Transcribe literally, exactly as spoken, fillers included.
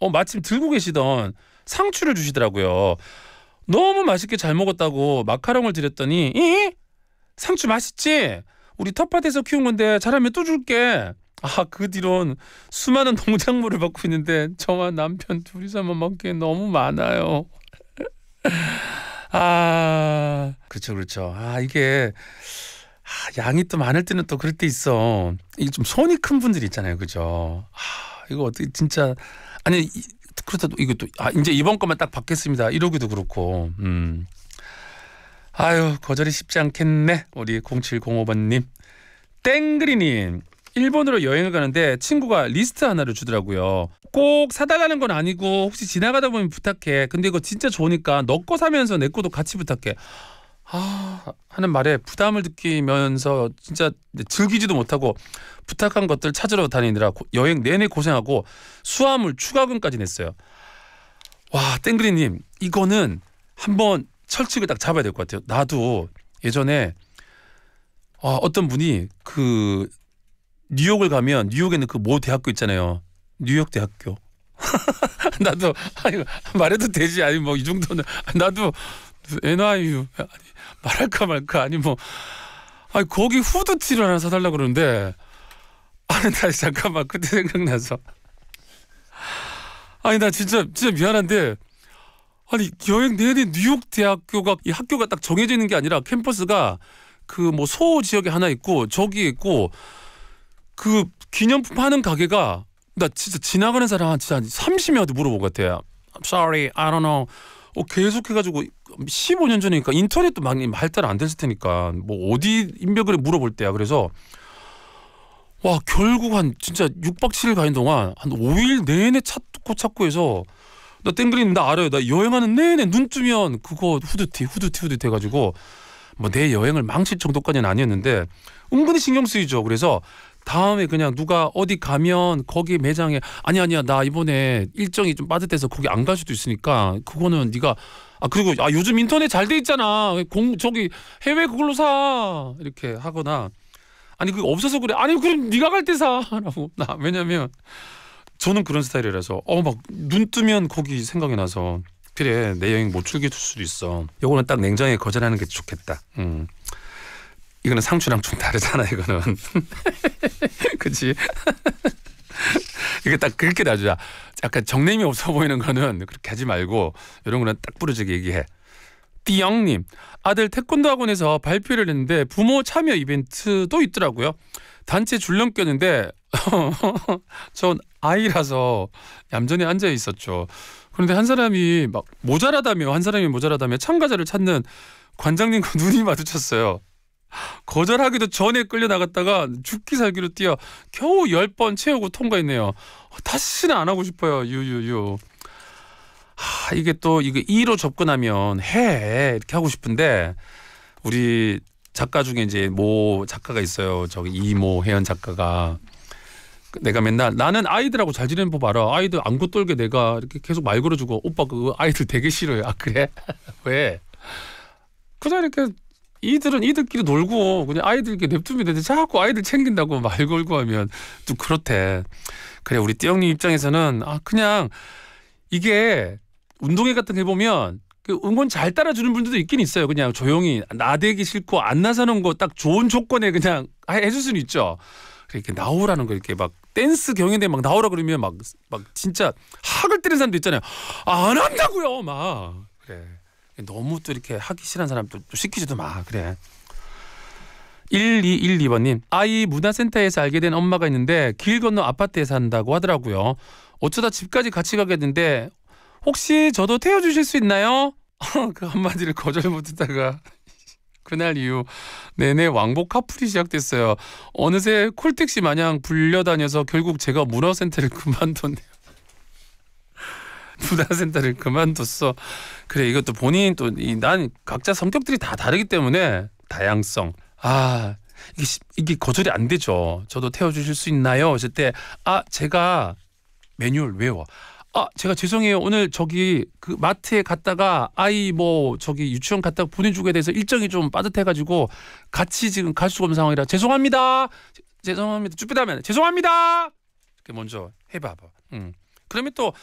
어, 마침 들고 계시던 상추를 주시더라고요. 너무 맛있게 잘 먹었다고 마카롱을 드렸더니 이? 상추 맛있지? 우리 텃밭에서 키운 건데 잘하면 또 줄게. 아, 그 뒤론 수많은 농작물을 받고 있는데 저와 남편 둘이서만 먹기엔 너무 많아요. 아, 그렇죠, 그렇죠. 아, 이게 아, 양이 또 많을 때는 또 그럴 때 있어. 이게 좀 손이 큰 분들 있잖아요, 그죠? 아, 이거 어떻게 진짜 아니 이, 그렇다고 이것도 아, 이제 이번 것만 딱 받겠습니다. 이러기도 그렇고. 음. 아유, 거절이 쉽지 않겠네. 우리 공칠공오 번님. 땡그리님. 일본으로 여행을 가는데 친구가 리스트 하나를 주더라고요. 꼭 사달라는 건 아니고 혹시 지나가다 보면 부탁해. 근데 이거 진짜 좋으니까 너 거 사면서 내 거도 같이 부탁해. 아, 하는 말에 부담을 느끼면서 진짜 즐기지도 못하고 부탁한 것들 찾으러 다니느라 여행 내내 고생하고 수화물 추가금까지 냈어요. 와, 땡그리님, 이거는 한번 철칙을 딱 잡아야 될 것 같아요. 나도 예전에 아, 어떤 분이 그 뉴욕을 가면 뉴욕에는 그 모 대학교 있잖아요. 뉴욕 대학교. 나도 아니, 말해도 되지. 아니 뭐 이 정도는 나도 엔와이유 아니, 말할까 말까 아니 뭐 아니 거기 후드티를 하나 사달라 그러는데 아니 나 잠깐만 그때 생각나서 아니 나 진짜 진짜 미안한데 아니 여행 내내 뉴욕 대학교가 이 학교가 딱 정해져 있는 게 아니라 캠퍼스가 그 뭐 소 지역에 하나 있고 저기 있고 그 기념품 파는 가게가 나 진짜 지나가는 사람 한 진짜 삼십 명한테 물어본 것 같아요. I'm sorry, I don't know. 어, 계속 해가지고 십오 년 전이니까 인터넷도 막 발달 안 됐을 테니까 뭐 어디 인별그램 물어볼 때야. 그래서 와 결국 한 진짜 육 박 칠 일 가는 동안 한 오 일 내내 찾고 찾고 해서 나 땡그리님 나 알아요. 나 여행하는 내내 눈 뜨면 그거 후드티 후드티 후드티 해가지고 뭐 내 여행을 망칠 정도까지는 아니었는데 은근히 신경 쓰이죠. 그래서 다음에 그냥 누가 어디 가면 거기 매장에 아니 아니야 나 이번에 일정이 좀 빠듯해서 거기 안 갈 수도 있으니까 그거는 네가 아 그리고 아 요즘 인터넷 잘 돼 있잖아 공 저기 해외 그걸로 사 이렇게 하거나 아니 그게 없어서 그래 아니 그럼 네가 갈 때 사라고 나 왜냐면 저는 그런 스타일이라서 어 막 눈 뜨면 거기 생각이 나서 그래 내 여행 못 즐길 수도 있어. 요거는 딱 냉정하게 거절하는 게 좋겠다. 음. 이거는 상추랑 좀 다르잖아 이거는. 그치? 이게 딱 그렇게 놔주자. 약간 정내미 없어 보이는 거는 그렇게 하지 말고 이런 거는 딱 부러지게 얘기해. 띠영님 아들 태권도 학원에서 발표를 했는데 부모 참여 이벤트도 있더라고요. 단체 줄넘기 꼈는데 전 아이라서 얌전히 앉아 있었죠. 그런데 한 사람이 막 모자라다며 한 사람이 모자라다며 참가자를 찾는 관장님과 눈이 마주쳤어요. 거절하기도 전에 끌려 나갔다가 죽기 살기로 뛰어 겨우 열 번 채우고 통과했네요. 다시는 안 하고 싶어요. 유유유. 하, 이게 또 이거 이로 접근하면 해 이렇게 하고 싶은데 우리 작가 중에 이제 모 작가가 있어요. 저기 이모 혜연 작가가 내가 맨날 나는 아이들하고 잘 지내는 법 알아. 아이들 안고 떨게 내가 이렇게 계속 말 걸어주고 오빠 그 아이들 되게 싫어요. 아 그래? 왜? 그냥 이렇게 이들은 이들끼리 놀고 그냥 아이들 이렇게 냅두면 되는데 자꾸 아이들 챙긴다고 말 걸고 하면 좀 그렇대. 그래 우리 띠영님 입장에서는 아 그냥 이게 운동회 같은 거 해보면 그 응원 잘 따라주는 분들도 있긴 있어요. 그냥 조용히 나대기 싫고 안 나서는 거 딱 좋은 조건에 그냥 해줄 수는 있죠. 이렇게 나오라는 거 이렇게 막 댄스 경연대 막 나오라 그러면 막 막 진짜 학을 때리는 사람도 있잖아요. 안 한다고요 막 그래. 너무 또 이렇게 하기 싫은 사람도 또 시키지도 마 그래. 일이일이 번님 아이 문화센터에서 알게 된 엄마가 있는데 길 건너 아파트에 산다고 하더라고요. 어쩌다 집까지 같이 가게 됐는데 혹시 저도 태워주실 수 있나요? 그 한마디를 거절 못했다가 그날 이후 내내 왕복 카풀이 시작됐어요. 어느새 콜택시 마냥 불려다녀서 결국 제가 문화센터를 그만뒀네요. 문화센터를 그만뒀어. 그래 이것도 본인 또 난 각자 성격들이 다 다르기 때문에 다양성. 아 이게 이게 거절이 안 되죠. 저도 태워주실 수 있나요? 했을 때 아 제가 매뉴얼 외워. 아 제가 죄송해요. 오늘 저기 그 마트에 갔다가 아이 뭐 저기 유치원 갔다가 보내주게 돼서 일정이 좀 빠듯해가지고 같이 지금 갈 수가 없는 상황이라 죄송합니다. 제, 죄송합니다. 쭈뼛하면 죄송합니다. 이렇게 먼저 해봐봐. 음. 그러면 또